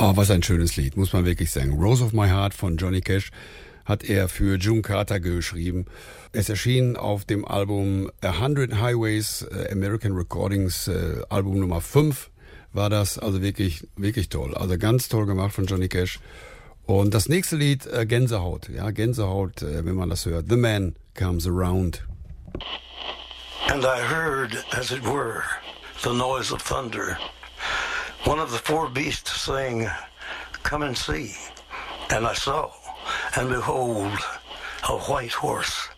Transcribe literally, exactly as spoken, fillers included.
Oh, was ein schönes Lied, muss man wirklich sagen. Rose of My Heart von Johnny Cash hat er für June Carter geschrieben. Es erschien auf dem Album A Hundred Highways, äh, American Recordings, äh, Album Nummer fünf war das. Also wirklich, wirklich toll. Also ganz toll gemacht von Johnny Cash. Und das nächste Lied, äh, Gänsehaut. Ja, Gänsehaut, äh, wenn man das hört. The Man Comes Around. And I heard, as it were, the noise of thunder. One of the four beasts saying, "Come and see." And I saw, and behold, a white horse.